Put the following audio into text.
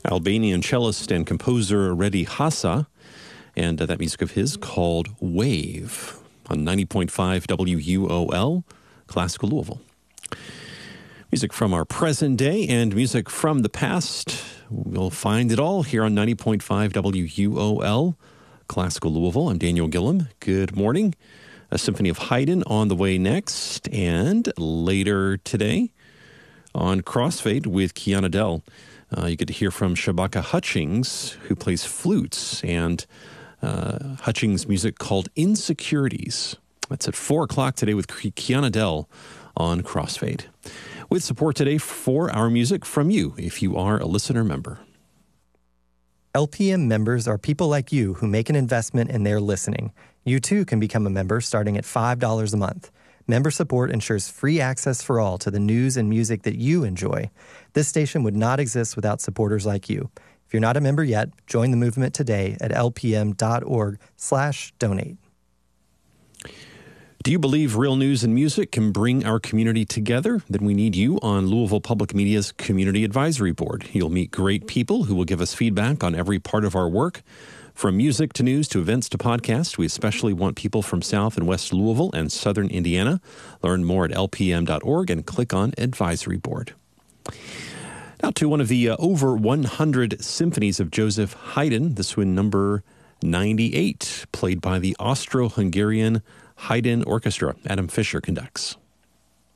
Albanian cellist and composer Redi Hassa, and that music of his called Wave on 90.5 WUOL, Classical Louisville. Music from our present day and music from the past. We'll find it all here on 90.5 WUOL, Classical Louisville. I'm Daniel Gillum. Good morning. A Symphony of Haydn on the way next, and later today on Crossfade with Kiana Dell. You get to hear from Shabaka Hutchings, who plays flutes, and Hutchings' music called Insecurities. That's at 4 o'clock today with Kiana Dell on Crossfade. With support today for our music from you, if you are a listener member. LPM members are people like you who make an investment in their listening. You too can become a member starting at $5 a month. Member support ensures free access for all to the news and music that you enjoy. This station would not exist without supporters like you. If you're not a member yet, join the movement today at lpm.org/donate. Do you believe real news and music can bring our community together? Then we need you on Louisville Public Media's Community Advisory Board. You'll meet great people who will give us feedback on every part of our work. From music to news to events to podcasts, we especially want people from South and West Louisville and Southern Indiana. Learn more at lpm.org and click on Advisory Board. Now to one of the over 100 symphonies of Joseph Haydn, this one number 98, played by the Austro-Hungarian Haydn Orchestra. Adam Fisher conducts.